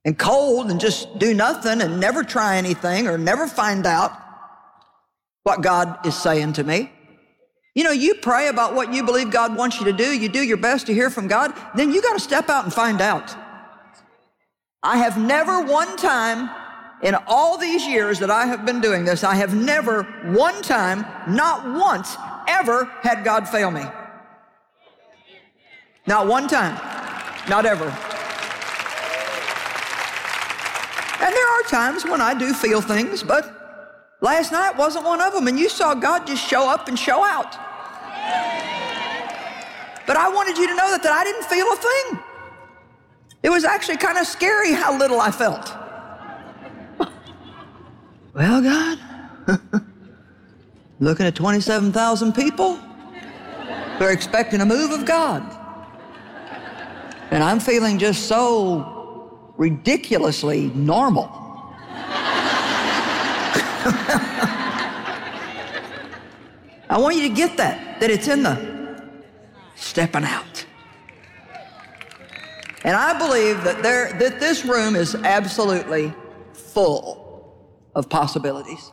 and cold and just do nothing and never try anything or never find out what God is saying to me. You know, you pray about what you believe God wants you to do. You do your best to hear from God. Then you got to step out and find out. I have never one time in all these years that I have been doing this, I have never one time, not once, ever had God fail me. Not one time, not ever. And there are times when I do feel things, but last night wasn't one of them, and you saw God just show up and show out. But I wanted you to know that I didn't feel a thing. It was actually kind of scary how little I felt. Well, God, looking at 27,000 people who are expecting a move of God. And I'm feeling just so ridiculously normal. I want you to get that it's in the stepping out. And I believe that this room is absolutely full of possibilities.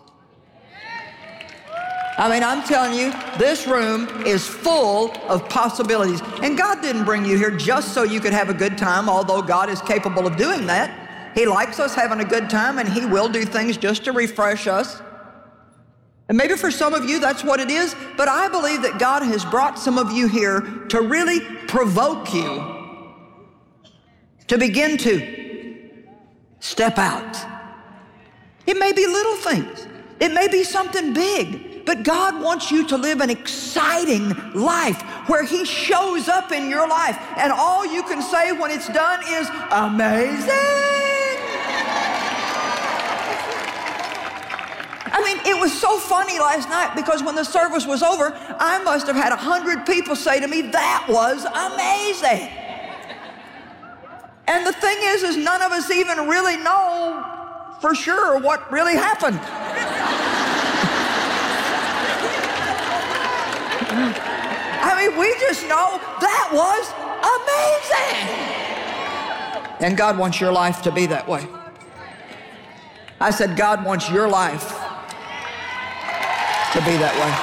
I mean, I'm telling you, this room is full of possibilities. And God didn't bring you here just so you could have a good time, although God is capable of doing that. He likes us having a good time, and He will do things just to refresh us. And maybe for some of you, that's what it is. But I believe that God has brought some of you here to really provoke you to begin to step out. It may be little things. It may be something big. But God wants you to live an exciting life where He shows up in your life, and all you can say when it's done is, amazing. I mean, it was so funny last night because when the service was over, I must have had 100 people say to me, that was amazing. And the thing is none of us even really know for sure what really happened. I mean, we just know that was amazing. And God wants your life to be that way. I said, God wants your life to be that way.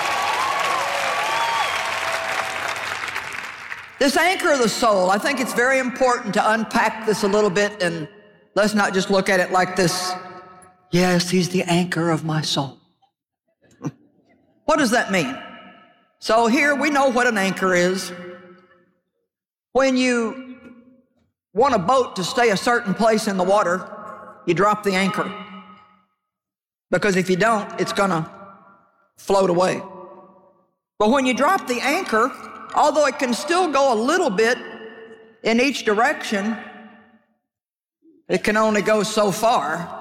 This anchor of the soul, I think it's very important to unpack this a little bit, and let's not just look at it like this. Yes, He's the anchor of my soul. What does that mean? So here we know what an anchor is. When you want a boat to stay a certain place in the water, you drop the anchor. Because if you don't, it's gonna float away. But when you drop the anchor, although it can still go a little bit in each direction, it can only go so far.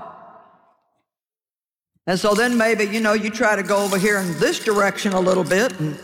And so then maybe, you try to go over here in this direction a little bit, and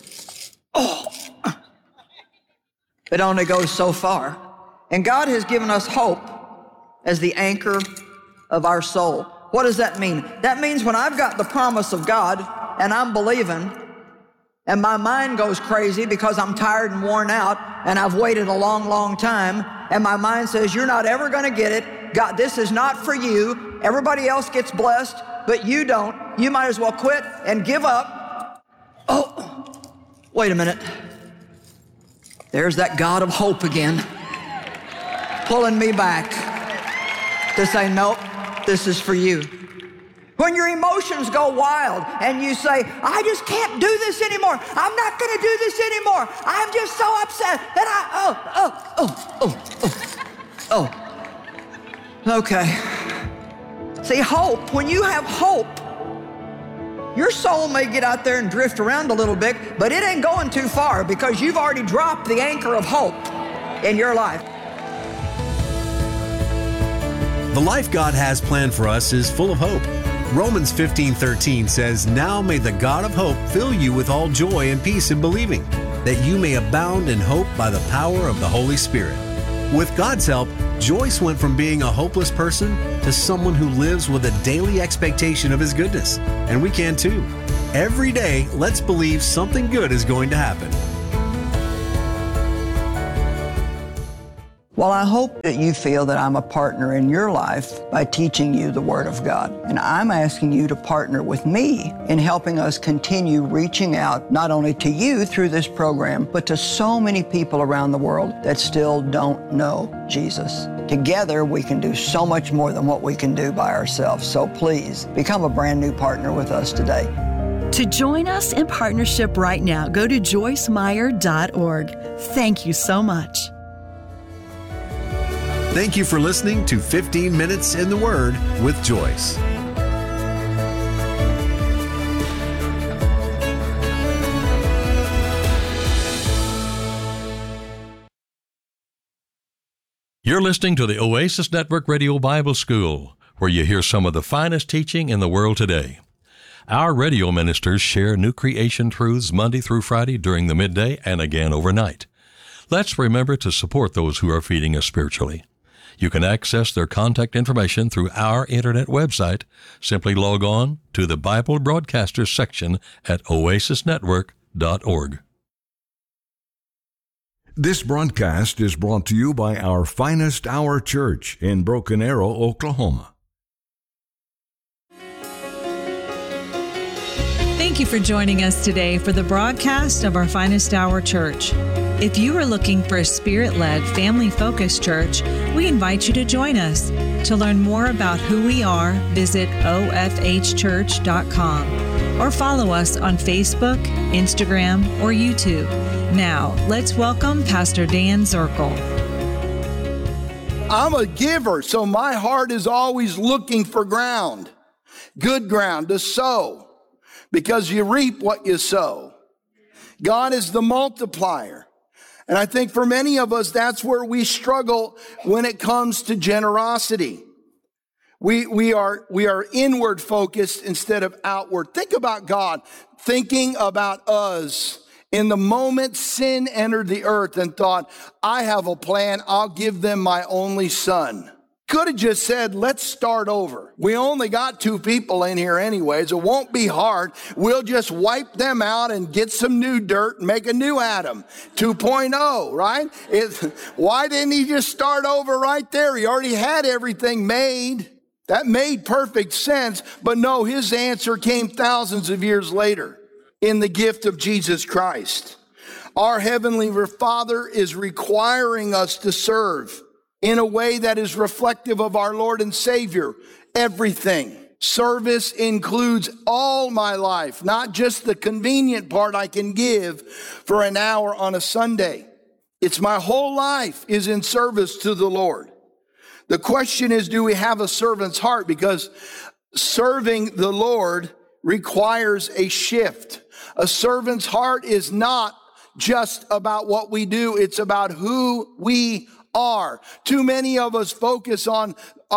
it only goes so far. And God has given us hope as the anchor of our soul. What does that mean? That means when I've got the promise of God and I'm believing, and my mind goes crazy because I'm tired and worn out and I've waited a long, long time, and my mind says, you're not ever going to get it. God, this is not for you. Everybody else gets blessed, but you don't. You might as well quit and give up. Oh, wait a minute. There's that God of hope again, pulling me back to say, nope, this is for you. When your emotions go wild and you say, I just can't do this anymore. I'm not going to do this anymore. I'm just so upset that okay. See, hope, when you have hope, your soul may get out there and drift around a little bit, but it ain't going too far because you've already dropped the anchor of hope in your life. The life God has planned for us is full of hope. Romans 15:13 says, now may the God of hope fill you with all joy and peace in believing, that you may abound in hope by the power of the Holy Spirit. With God's help, Joyce went from being a hopeless person to someone who lives with a daily expectation of His goodness. And we can too. Every day, let's believe something good is going to happen. Well, I hope that you feel that I'm a partner in your life by teaching you the Word of God. And I'm asking you to partner with me in helping us continue reaching out not only to you through this program, but to so many people around the world that still don't know Jesus. Together, we can do so much more than what we can do by ourselves. So please, become a brand new partner with us today. To join us in partnership right now, go to joycemeyer.org. Thank you so much. Thank you for listening to 15 Minutes in the Word with Joyce. You're listening to the Oasis Network Radio Bible School, where you hear some of the finest teaching in the world today. Our radio ministers share new creation truths Monday through Friday during the midday and again overnight. Let's remember to support those who are feeding us spiritually. You can access their contact information through our internet website. Simply log on to the Bible Broadcasters section at oasisnetwork.org. This broadcast is brought to you by our Finest Hour Church in Broken Arrow, Oklahoma. Thank you for joining us today for the broadcast of our Finest Hour Church. If you are looking for a Spirit-led, family-focused church, we invite you to join us. To learn more about who we are, visit ofhchurch.com or follow us on Facebook, Instagram, or YouTube. Now, let's welcome Pastor Dan Zirkle. I'm a giver, so my heart is always looking for ground, good ground to sow, because you reap what you sow. God is the multiplier. And I think for many of us, that's where we struggle when it comes to generosity. We are inward focused instead of outward. Think about God thinking about us in the moment sin entered the earth and thought, I have a plan. I'll give them my only son. Could have just said, let's start over. We only got 2 people in here anyways. It won't be hard. We'll just wipe them out and get some new dirt and make a new Adam 2.0, right? Why didn't he just start over right there? He already had everything made. That made perfect sense. But no, his answer came thousands of years later in the gift of Jesus Christ. Our Heavenly Father is requiring us to serve in a way that is reflective of our Lord and Savior. Everything. Service includes all my life, not just the convenient part I can give for an hour on a Sunday. It's my whole life is in service to the Lord. The question is, do we have a servant's heart? Because serving the Lord requires a shift. A servant's heart is not just about what we do. It's about who we are. Too many of us focus on,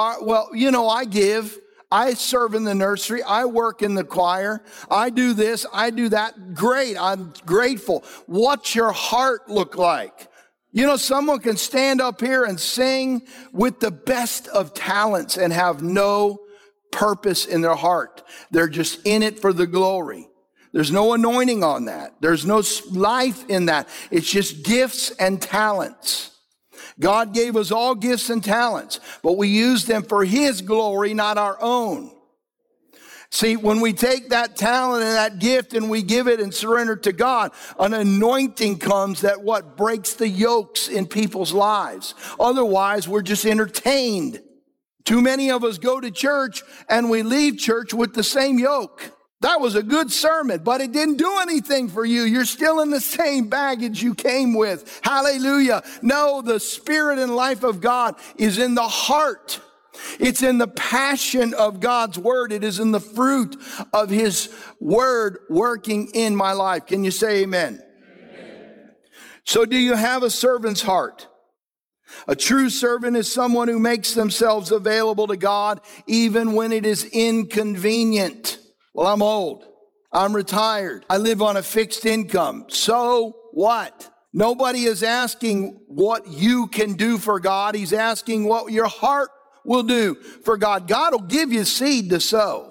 I give, I serve in the nursery, I work in the choir, I do this, I do that. Great, I'm grateful. What's your heart look like? You know, someone can stand up here and sing with the best of talents and have no purpose in their heart. They're just in it for the glory. There's no anointing on that. There's no life in that. It's just gifts and talents. God gave us all gifts and talents, but we use them for His glory, not our own. See, when we take that talent and that gift and we give it and surrender to God, an anointing comes that breaks the yokes in people's lives. Otherwise, we're just entertained. Too many of us go to church and we leave church with the same yoke. That was a good sermon, but it didn't do anything for you. You're still in the same baggage you came with. Hallelujah. No, the spirit and life of God is in the heart. It's in the passion of God's word. It is in the fruit of His word working in my life. Can you say amen? Amen. So do you have a servant's heart? A true servant is someone who makes themselves available to God even when it is inconvenient. Well, I'm old. I'm retired. I live on a fixed income. So what? Nobody is asking what you can do for God. He's asking what your heart will do for God. God will give you seed to sow.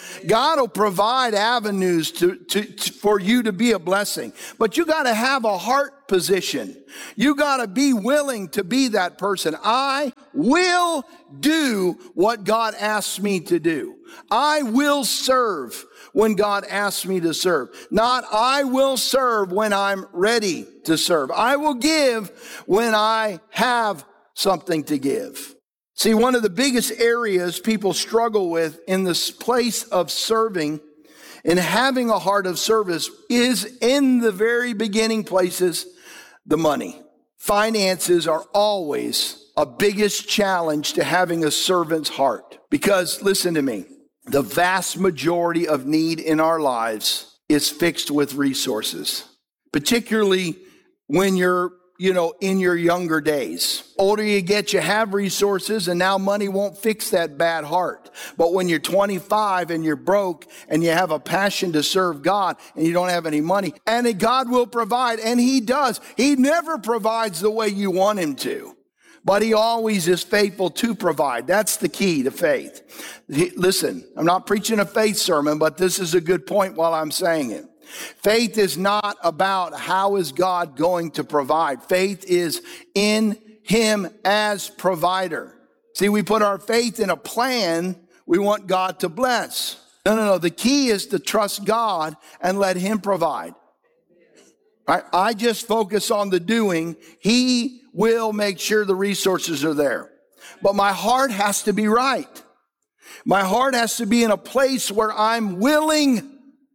God will provide avenues for you to be a blessing. But you got to have a heart position. You got to be willing to be that person. I will do what God asks me to do. I will serve when God asks me to serve. Not I will serve when I'm ready to serve. I will give when I have something to give. See, one of the biggest areas people struggle with in this place of serving and having a heart of service is in the very beginning places, the money. Finances are always a biggest challenge to having a servant's heart. Because, listen to me, the vast majority of need in our lives is fixed with resources, particularly when you're in your younger days. Older you get, you have resources, and now money won't fix that bad heart. But when you're 25 and you're broke and you have a passion to serve God and you don't have any money, and God will provide, and He does. He never provides the way you want Him to, but He always is faithful to provide. That's the key to faith. Listen, I'm not preaching a faith sermon, but this is a good point while I'm saying it. Faith is not about how is God going to provide. Faith is in Him as provider. See, we put our faith in a plan we want God to bless. No. The key is to trust God and let Him provide. Right? I just focus on the doing. He will make sure the resources are there. But my heart has to be right. My heart has to be in a place where I'm willing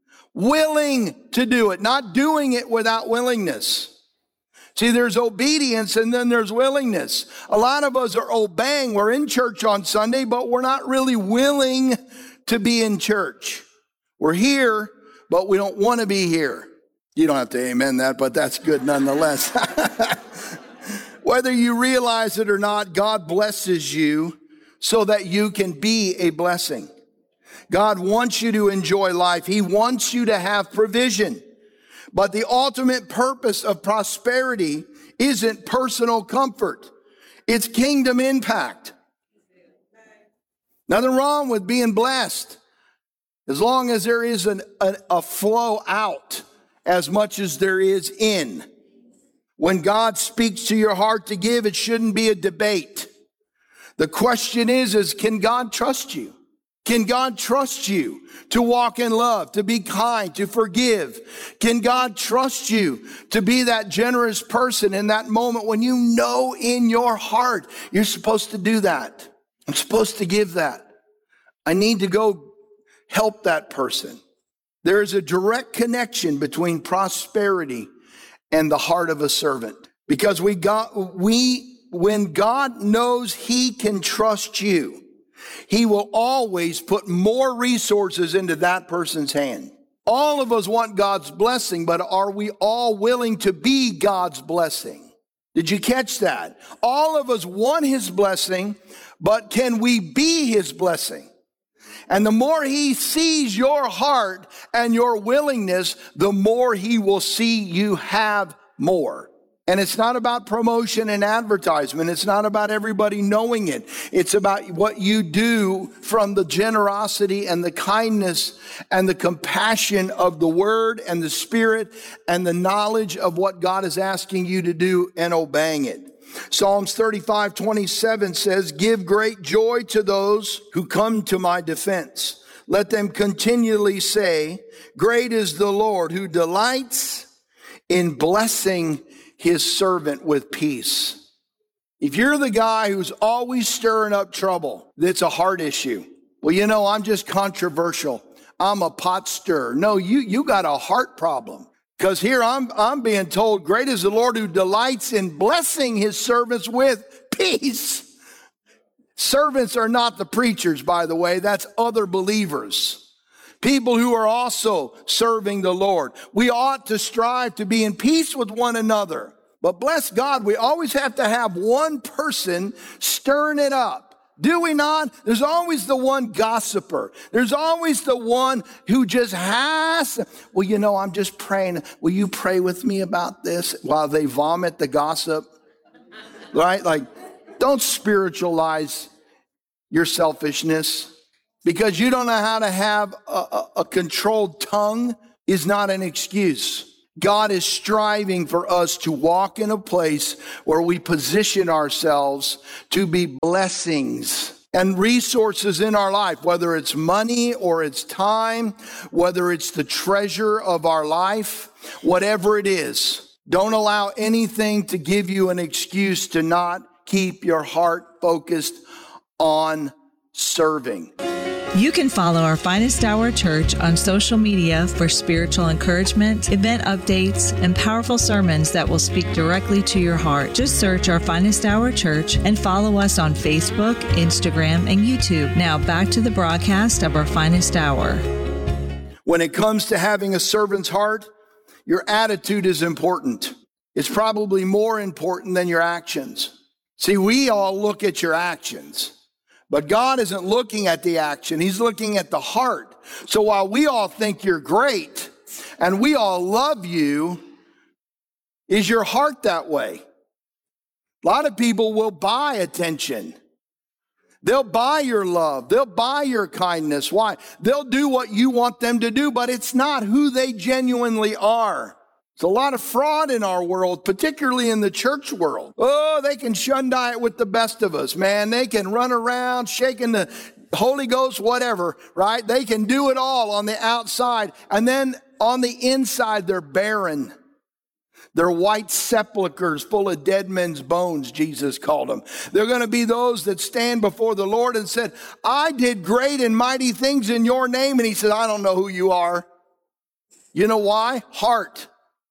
to do it, not doing it without willingness. See, there's obedience and then there's willingness. A lot of us are obeying. We're in church on Sunday, but we're not really willing to be in church. We're here, but we don't want to be here. You don't have to amen that, but that's good nonetheless. Whether you realize it or not, God blesses you so that you can be a blessing. God wants you to enjoy life. He wants you to have provision. But the ultimate purpose of prosperity isn't personal comfort. It's kingdom impact. Nothing wrong with being blessed, as long as there is a flow out as much as there is in. When God speaks to your heart to give, it shouldn't be a debate. The question is can God trust you? Can God trust you to walk in love, to be kind, to forgive? Can God trust you to be that generous person in that moment when you know in your heart you're supposed to do that? I'm supposed to give that. I need to go help that person. There is a direct connection between prosperity and the heart of a servant. Because when God knows He can trust you, He will always put more resources into that person's hand. All of us want God's blessing, but are we all willing to be God's blessing? Did you catch that? All of us want His blessing, but can we be His blessing? And the more He sees your heart and your willingness, the more He will see you have more. And it's not about promotion and advertisement. It's not about everybody knowing it. It's about what you do from the generosity and the kindness and the compassion of the Word and the Spirit and the knowledge of what God is asking you to do and obeying it. Psalms 35:27 says, "Give great joy to those who come to my defense. Let them continually say, great is the Lord who delights in blessing His servant with peace." If you're the guy who's always stirring up trouble, that's a heart issue. Well, I'm just controversial. I'm a pot stirrer. No, you got a heart problem. Because here I'm being told, great is the Lord who delights in blessing His servants with peace. Servants are not the preachers, by the way. That's other believers. People who are also serving the Lord. We ought to strive to be in peace with one another. But bless God, we always have to have one person stirring it up. Do we not? There's always the one gossiper. There's always the one who just has, I'm just praying. Will you pray with me about this? While they vomit the gossip. Right? Like, don't spiritualize your selfishness. Because you don't know how to have a controlled tongue is not an excuse. God is striving for us to walk in a place where we position ourselves to be blessings and resources in our life, whether it's money or it's time, whether it's the treasure of our life, whatever it is. Don't allow anything to give you an excuse to not keep your heart focused on serving. You can follow our Finest Hour Church on social media for spiritual encouragement, event updates, and powerful sermons that will speak directly to your heart. Just search our Finest Hour Church and follow us on Facebook, Instagram, and YouTube. Now back to the broadcast of our Finest Hour. When it comes to having a servant's heart, your attitude is important. It's probably more important than your actions. See, we all look at your actions. But God isn't looking at the action. He's looking at the heart. So while we all think you're great and we all love you, is your heart that way? A lot of people will buy attention. They'll buy your love. They'll buy your kindness. Why? They'll do what you want them to do, but it's not who they genuinely are. There's a lot of fraud in our world, particularly in the church world. Oh, they can shundie it with the best of us, man. They can run around shaking the Holy Ghost, whatever, right? They can do it all on the outside. And then on the inside, they're barren. They're white sepulchres full of dead men's bones, Jesus called them. They're going to be those that stand before the Lord and said, I did great and mighty things in your name. And he said, I don't know who you are. You know why? Heart.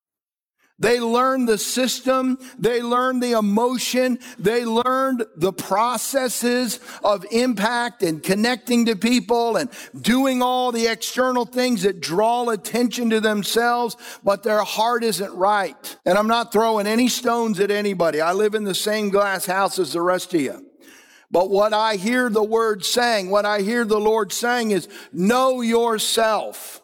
They learned the system, they learned the emotion, they learned the processes of impact and connecting to people and doing all the external things that draw attention to themselves, but their heart isn't right. And I'm not throwing any stones at anybody. I live in the same glass house as the rest of you. But what I hear the word saying, what I hear the Lord saying is, know yourself.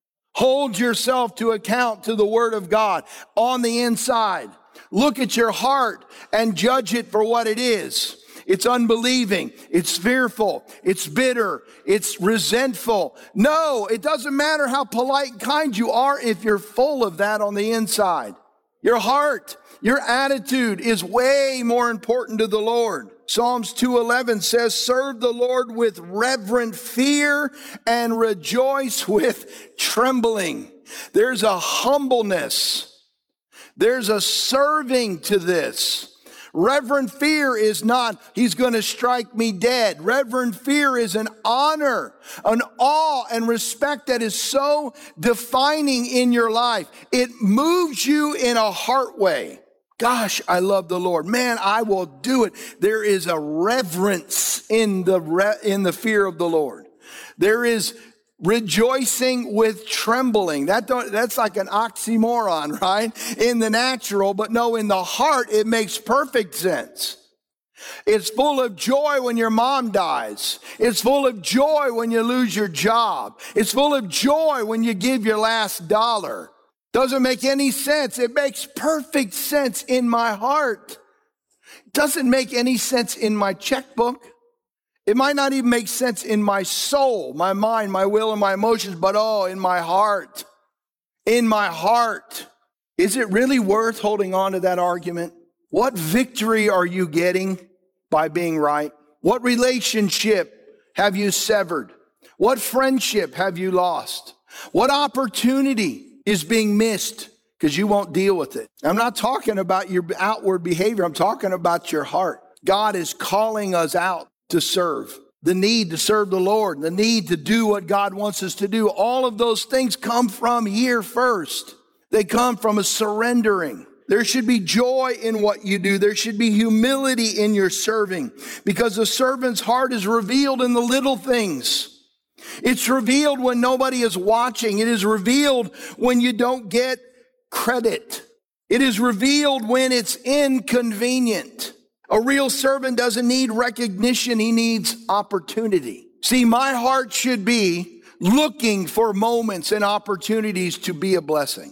Hold yourself to account to the Word of God on the inside. Look at your heart and judge it for what it is. It's unbelieving. It's fearful. It's bitter. It's resentful. No, it doesn't matter how polite and kind you are if you're full of that on the inside. Your heart, your attitude is way more important to the Lord. Psalms 2:11 says, serve the Lord with reverent fear and rejoice with trembling. There's a humbleness. There's a serving to this. Reverent fear is not, he's going to strike me dead. Reverent fear is an honor, an awe and respect that is so defining in your life. It moves you in a heart way. Gosh, I love the Lord. Man, I will do it. There is a reverence in the fear of the Lord. There is rejoicing with trembling. That's like an oxymoron, right? In the natural, but no, in the heart, it makes perfect sense. It's full of joy when your mom dies. It's full of joy when you lose your job. It's full of joy when you give your last dollar. Doesn't make any sense. It makes perfect sense in my heart. It doesn't make any sense in my checkbook. It might not even make sense in my soul, my mind, my will, and my emotions, but in my heart. In my heart. Is it really worth holding on to that argument? What victory are you getting by being right? What relationship have you severed? What friendship have you lost? What opportunity is being missed because you won't deal with it? I'm not talking about your outward behavior. I'm talking about your heart. God is calling us out to serve. The need to serve the Lord, the need to do what God wants us to do. All of those things come from here first. They come from a surrendering. There should be joy in what you do. There should be humility in your serving, because the servant's heart is revealed in the little things. It's revealed when nobody is watching. It is revealed when you don't get credit. It is revealed when it's inconvenient. A real servant doesn't need recognition. He needs opportunity. See, my heart should be looking for moments and opportunities to be a blessing,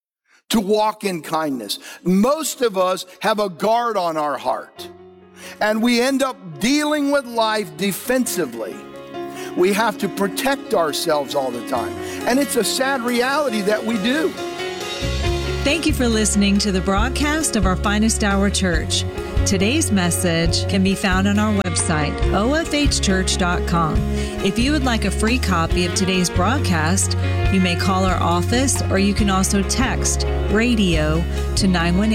to walk in kindness. Most of us have a guard on our heart, and we end up dealing with life defensively. We have to protect ourselves all the time. And it's a sad reality that we do. Thank you for listening to the broadcast of our Finest Hour Church. Today's message can be found on our website, ofhchurch.com. If you would like a free copy of today's broadcast, you may call our office, or you can also text radio to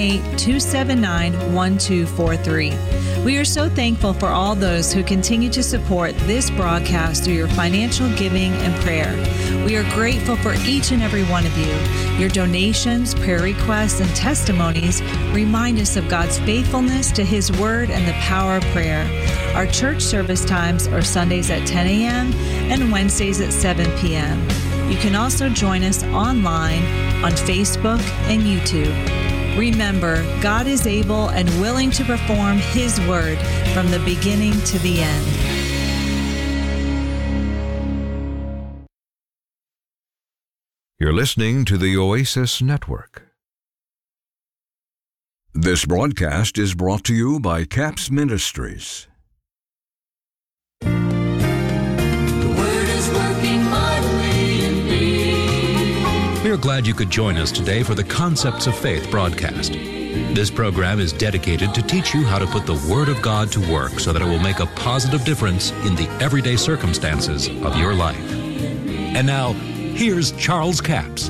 918-279-1243. We are so thankful for all those who continue to support this broadcast through your financial giving and prayer. We are grateful for each and every one of you. Your donations, prayer requests, and testimonies remind us of God's faithfulness to His Word and the power of prayer. Our church service times are Sundays at 10 a.m. and Wednesdays at 7 p.m. You can also join us online on Facebook and YouTube. Remember, God is able and willing to perform His Word from the beginning to the end. You're listening to the Oasis Network. This broadcast is brought to you by Caps Ministries. The Word is working mightily in me. We are glad you could join us today for the Concepts of Faith broadcast. This program is dedicated to teach you how to put the Word of God to work so that it will make a positive difference in the everyday circumstances of your life. And now, here's Charles Capps.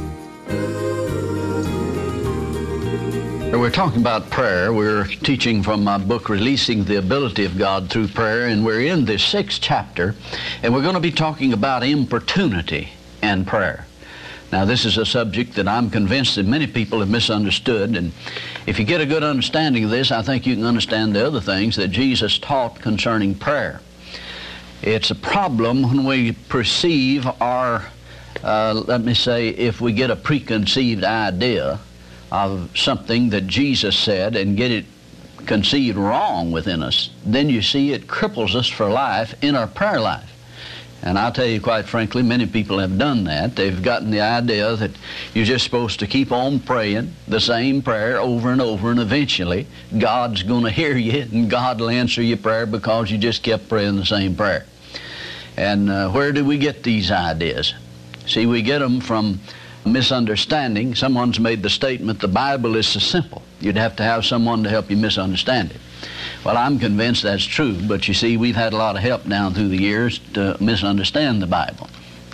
We're talking about prayer. We're teaching from my book, Releasing the Ability of God Through Prayer, and we're in the 6th chapter, and we're going to be talking about importunity and prayer. Now, this is a subject that I'm convinced that many people have misunderstood, and if you get a good understanding of this, I think you can understand the other things that Jesus taught concerning prayer. It's a problem when we perceive our let me say, if we get a preconceived idea of something that Jesus said and get it conceived wrong within us, then you see it cripples us for life in our prayer life. And I'll tell you quite frankly, many people have done that. They've gotten the idea that you're just supposed to keep on praying the same prayer over and over, and eventually God's going to hear you and God will answer your prayer because you just kept praying the same prayer. And where do we get these ideas? See, we get them from misunderstanding. Someone's made the statement, the Bible is so simple. You'd have to have someone to help you misunderstand it. Well, I'm convinced that's true, but you see, we've had a lot of help down through the years to misunderstand the Bible.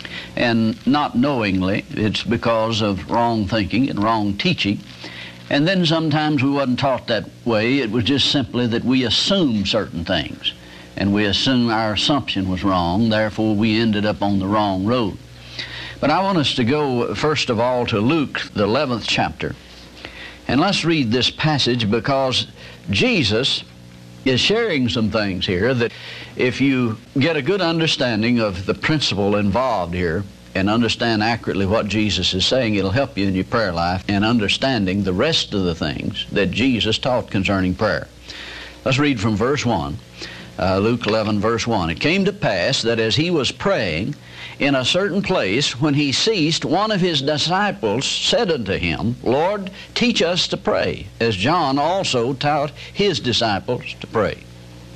And not knowingly, it's because of wrong thinking and wrong teaching. And then sometimes we wasn't taught that way. It was just simply that we assumed certain things. And we assumed our assumption was wrong, therefore we ended up on the wrong road. But I want us to go, first of all, to Luke, the 11th chapter. And let's read this passage because Jesus is sharing some things here that if you get a good understanding of the principle involved here and understand accurately what Jesus is saying, it'll help you in your prayer life and understanding the rest of the things that Jesus taught concerning prayer. Let's read from verse 1. Luke 11, verse 1. It came to pass that as he was praying in a certain place, when he ceased, one of his disciples said unto him, Lord, teach us to pray, as John also taught his disciples to pray.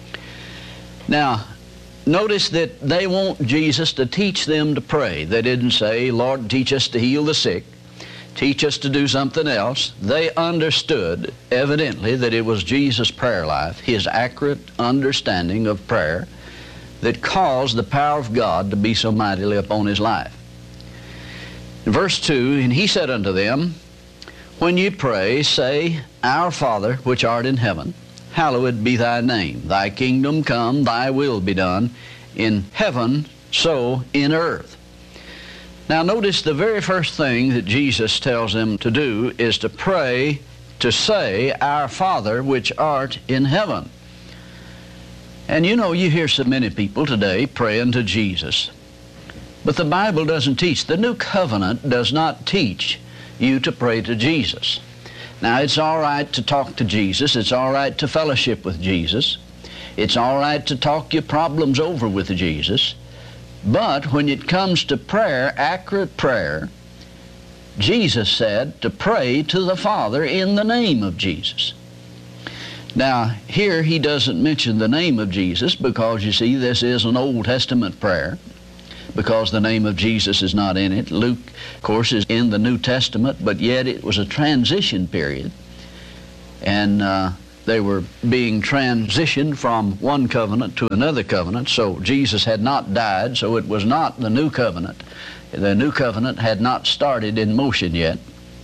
Now, notice that they want Jesus to teach them to pray. They didn't say, Lord, teach us to heal the sick, teach us to do something else. They understood, evidently, that it was Jesus' prayer life, his accurate understanding of prayer, that caused the power of God to be so mightily upon his life. In verse 2, and he said unto them, When ye pray, say, Our Father, which art in heaven, hallowed be thy name. Thy kingdom come, thy will be done, in heaven, so in earth. Now notice the very first thing that Jesus tells them to do is to pray, to say, Our Father, which art in heaven. And you know, you hear so many people today praying to Jesus. But the Bible doesn't teach. The New Covenant does not teach you to pray to Jesus. Now, it's all right to talk to Jesus. It's all right to fellowship with Jesus. It's all right to talk your problems over with Jesus. But when it comes to prayer, accurate prayer, Jesus said to pray to the Father in the name of Jesus. Now, here he doesn't mention the name of Jesus because, you see, this is an Old Testament prayer. because the name of Jesus is not in it. Luke, of course, is in the New Testament, but yet it was a transition period. And they were being transitioned from one covenant to another covenant. So Jesus had not died, so it was not the new covenant. The new covenant had not started in motion yet.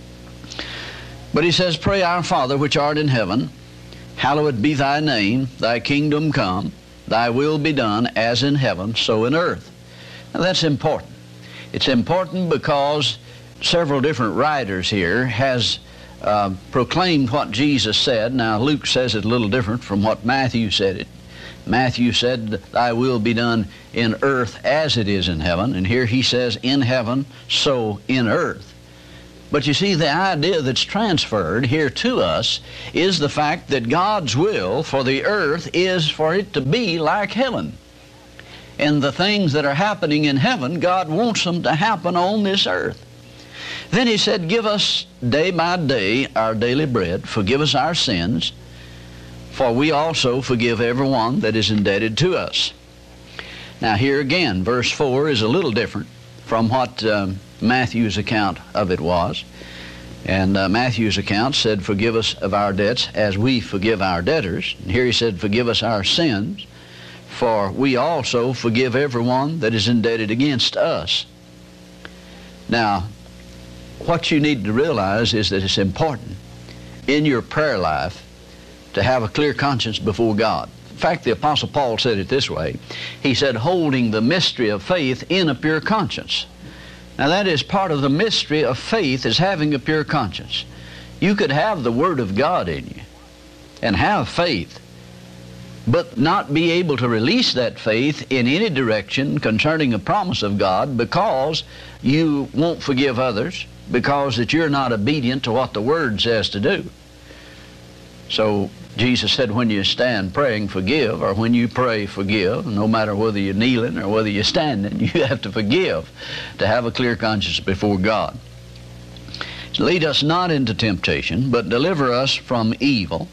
But he says, "Pray, our Father which art in heaven, hallowed be thy name, thy kingdom come, thy will be done as in heaven, so in earth." Now that's important. It's important because several different writers here has proclaimed what Jesus said. Now Luke says it a little different from what Matthew said it. Matthew said, "Thy will be done in earth as it is in heaven," and here he says, "In heaven, so in earth." But you see, the idea that's transferred here to us is the fact that God's will for the earth is for it to be like heaven. And the things that are happening in heaven, God wants them to happen on this earth. Then he said, "Give us day by day our daily bread. Forgive us our sins, for we also forgive everyone that is indebted to us." Now here again, verse 4 is a little different from what Matthew's account of it was. And Matthew's account said, "Forgive us of our debts as we forgive our debtors." And here he said, "Forgive us our sins, for we also forgive everyone that is indebted against us." Now, what you need to realize is that it's important in your prayer life to have a clear conscience before God. In fact, the Apostle Paul said it this way. He said, "Holding the mystery of faith in a pure conscience." Now that is part of the mystery of faith, is having a pure conscience. You could have the Word of God in you and have faith, but not be able to release that faith in any direction concerning a promise of God because you won't forgive others, because that you're not obedient to what the Word says to do. So Jesus said, when you stand praying, forgive, or when you pray, forgive. No matter whether you're kneeling or whether you're standing, you have to forgive to have a clear conscience before God. "Lead us not into temptation, but deliver us from evil."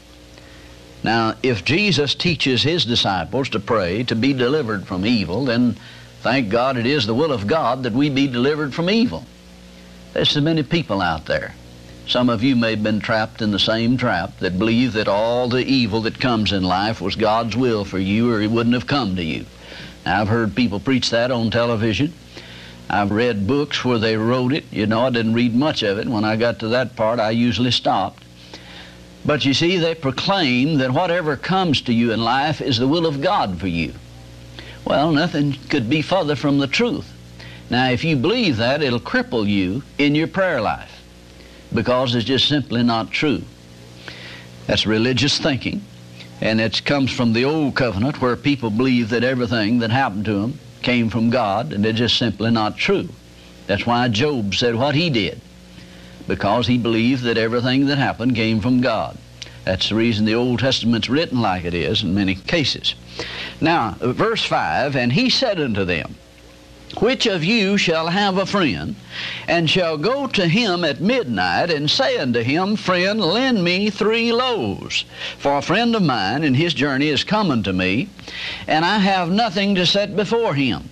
Now, if Jesus teaches his disciples to pray to be delivered from evil, then thank God it is the will of God that we be delivered from evil. There's so many people out there. Some of you may have been trapped in the same trap, that believe that all the evil that comes in life was God's will for you, or it wouldn't have come to you. Now, I've heard people preach that on television. I've read books where they wrote it. You know, I didn't read much of it. When I got to that part, I usually stopped. But you see, they proclaim that whatever comes to you in life is the will of God for you. Well, nothing could be further from the truth. Now, if you believe that, it'll cripple you in your prayer life, because it's just simply not true. That's religious thinking, and it comes from the old covenant, where people believe that everything that happened to them came from God, and it's just simply not true. That's why Job said what he did, because he believed that everything that happened came from God. That's the reason the Old Testament's written like it is in many cases. Now, verse 5, "And he said unto them, Which of you shall have a friend, and shall go to him at midnight, and say unto him, Friend, lend me 3 loaves, for a friend of mine in his journey is come unto me, and I have nothing to set before him."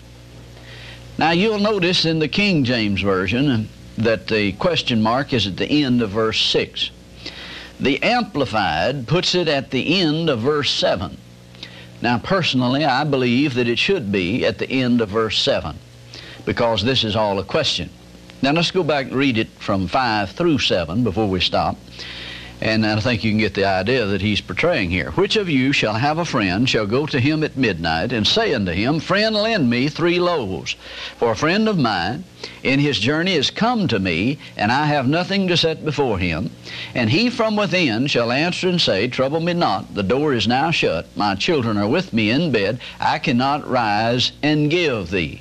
Now you'll notice in the King James Version that the question mark is at the end of verse 6. The Amplified puts it at the end of verse 7. Now personally, I believe that it should be at the end of verse 7, because this is all a question. Now let's go back and read it from 5 through 7 before we stop. And I think you can get the idea that he's portraying here. "Which of you shall have a friend, shall go to him at midnight, and say unto him, Friend, lend me 3 loaves, for a friend of mine in his journey is come to me, and I have nothing to set before him. And he from within shall answer and say, Trouble me not, the door is now shut, my children are with me in bed, I cannot rise and give thee."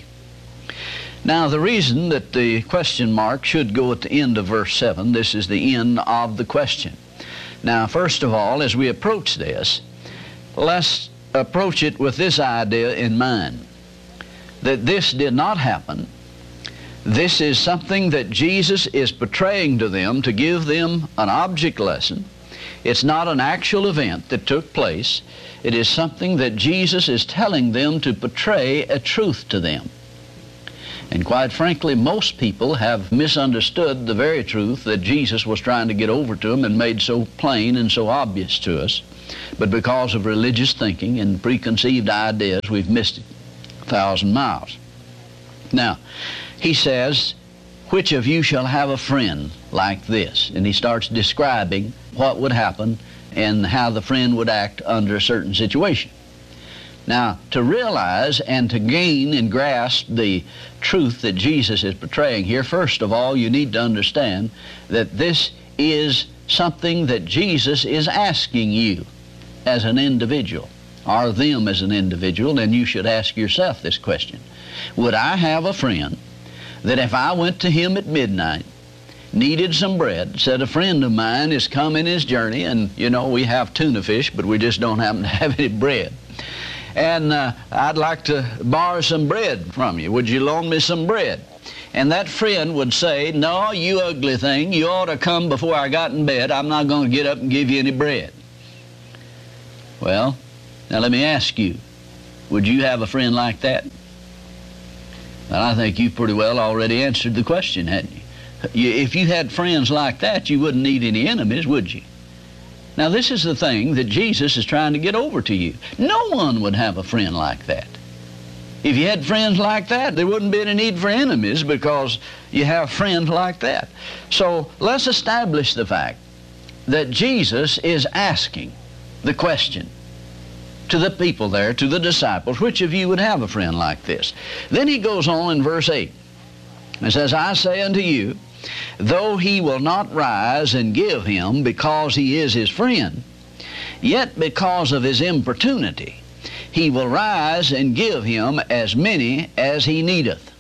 Now the reason that the question mark should go at the end of verse 7, this is the end of the question. Now first of all, as we approach this, let's approach it with this idea in mind, that this did not happen. This is something that Jesus is portraying to them to give them an object lesson. It's not an actual event that took place. It is something that Jesus is telling them to portray a truth to them. And quite frankly, most people have misunderstood the very truth that Jesus was trying to get over to them and made so plain and so obvious to us. But because of religious thinking and preconceived ideas, we've missed it 1,000 miles. Now, he says, which of you shall have a friend like this? And he starts describing what would happen and how the friend would act under a certain situation. Now, to realize and to gain and grasp the truth that Jesus is portraying here, first of all, you need to understand that this is something that Jesus is asking you as an individual, or them as an individual, and you should ask yourself this question. Would I have a friend that if I went to him at midnight, needed some bread, said a friend of mine is coming his journey, and you know, we have tuna fish, but we just don't happen to have any bread, and I'd like to borrow some bread from you. Would you loan me some bread? And that friend would say, no, you ugly thing, you ought to come before I got in bed. I'm not going to get up and give you any bread. Well, now let me ask you, would you have a friend like that? Well, I think you pretty well already answered the question, hadn't you? If you had friends like that, you wouldn't need any enemies, would you? Now, this is the thing that Jesus is trying to get over to you. No one would have a friend like that. If you had friends like that, there wouldn't be any need for enemies because you have friends like that. So let's establish the fact that Jesus is asking the question to the people there, to the disciples, which of you would have a friend like this? Then he goes on in verse 8 and says, I say unto you, though he will not rise and give him because he is his friend, yet because of his importunity, he will rise and give him as many as he needeth.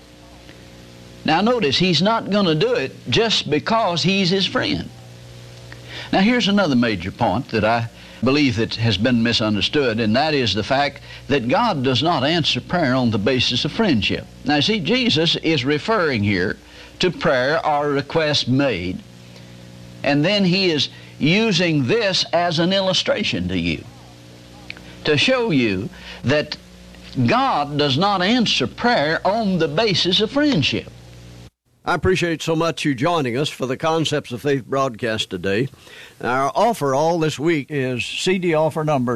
Now notice, he's not going to do it just because he's his friend. Now here's another major point that I believe that has been misunderstood, and that is the fact that God does not answer prayer on the basis of friendship. Now see, Jesus is referring here to prayer or request made, and then he is using this as an illustration to you, to show you that God does not answer prayer on the basis of friendship. I appreciate so much you joining us for the Concepts of Faith broadcast today. Our offer all this week is CD offer number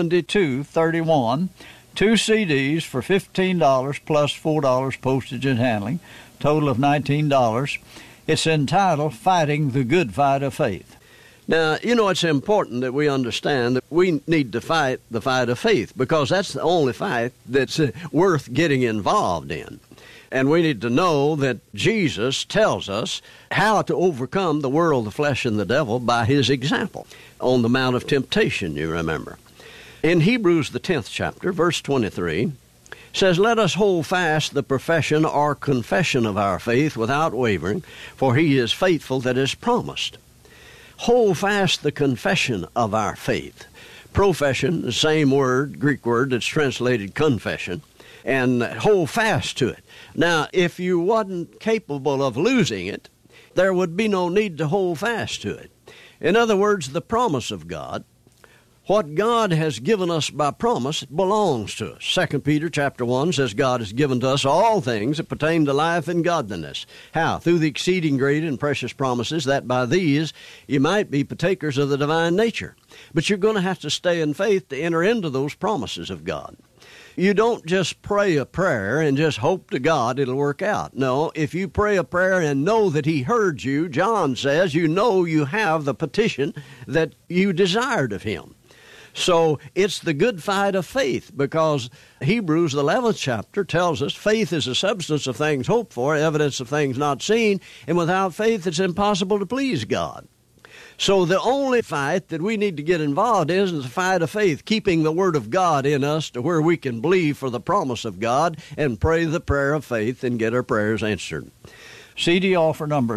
7231, 2 CDs for $15 plus $4 postage and handling, total of $19. It's entitled Fighting the Good Fight of Faith. Now, you know, it's important that we understand that we need to fight the fight of faith because that's the only fight that's worth getting involved in. And we need to know that Jesus tells us how to overcome the world, the flesh, and the devil by his example on the Mount of Temptation, you remember. In Hebrews, the 10th chapter, verse 23, says, let us hold fast the profession or confession of our faith without wavering, for he is faithful that is promised. Hold fast the confession of our faith. Profession, the same word, Greek word that's translated confession, and hold fast to it. Now, if you wasn't capable of losing it, there would be no need to hold fast to it. In other words, the promise of God, what God has given us by promise belongs to us. 2 Peter chapter 1 says God has given to us all things that pertain to life and godliness. How? Through the exceeding great and precious promises, that by these you might be partakers of the divine nature. But you're going to have to stay in faith to enter into those promises of God. You don't just pray a prayer and just hope to God it'll work out. No, if you pray a prayer and know that he heard you, John says, you know you have the petition that you desired of him. So it's the good fight of faith, because Hebrews, the 11th chapter, tells us faith is the substance of things hoped for, evidence of things not seen, and without faith it's impossible to please God. So the only fight that we need to get involved in is the fight of faith, keeping the Word of God in us to where we can believe for the promise of God and pray the prayer of faith and get our prayers answered. CD offer number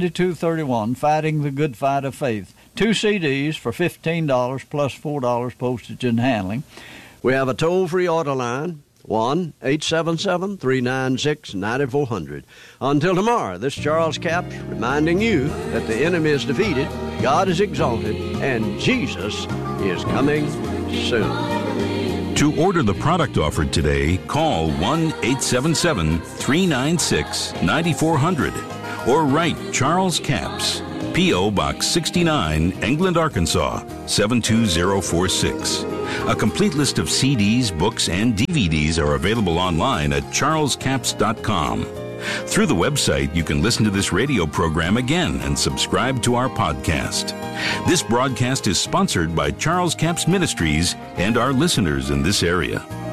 7231, Fighting the Good Fight of Faith. 2 CDs for $15 plus $4 postage and handling. We have a toll-free order line, 1-877-396-9400. Until tomorrow, this is Charles Capps reminding you that the enemy is defeated, God is exalted, and Jesus is coming soon. To order the product offered today, call 1-877-396-9400 or write Charles Capps, P.O. Box 69, England, Arkansas, 72046. A complete list of CDs, books, and DVDs are available online at charlescapps.com. Through the website, you can listen to this radio program again and subscribe to our podcast. This broadcast is sponsored by Charles Capps Ministries and our listeners in this area.